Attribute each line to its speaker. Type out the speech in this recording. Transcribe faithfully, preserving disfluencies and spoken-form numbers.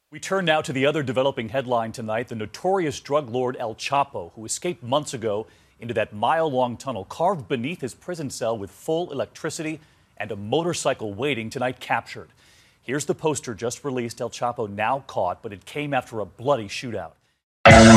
Speaker 1: We turn now to the other developing headline tonight. The notorious drug lord El Chapo, who escaped months ago into that mile-long tunnel carved beneath his prison cell with full electricity and a motorcycle waiting, tonight captured. Here's the poster just released. El Chapo now caught, but it came after a bloody shootout.